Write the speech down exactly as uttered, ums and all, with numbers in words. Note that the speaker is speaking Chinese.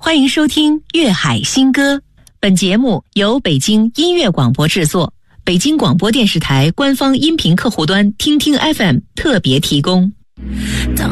欢迎收听粤海新歌。本节目由北京音乐广播制作，北京广播电视台官方音频客户端听听 F M 特别提供。 当